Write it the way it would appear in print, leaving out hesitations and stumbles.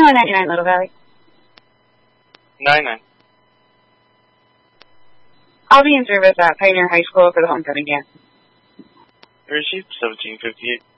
$21.99 Little Valley. 99. I'll be in service at Pioneer High School for the homecoming dance. Received 1758.